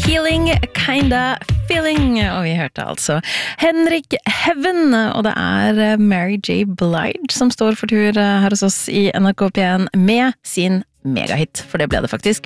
Healing, kinda feeling, og vi hørte altså Henrik Heaven, og det Mary J. Blige som står for tur her hos oss i NRK P1 med sin megahit, for det ble det faktisk.